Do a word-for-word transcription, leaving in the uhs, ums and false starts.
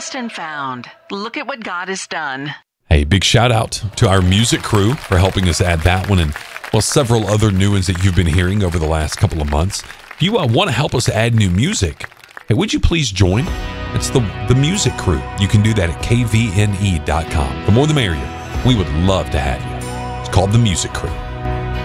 Lost and Found. Look at what God has done. Hey, big shout out to our music crew for helping us add that one and, well, several other new ones that you've been hearing over the last couple of months. If you uh, want to help us add new music, hey, would you please join? It's the, the music crew. You can do that at k v n e dot com. The more the merrier. We would love to have you. It's called the Music Crew.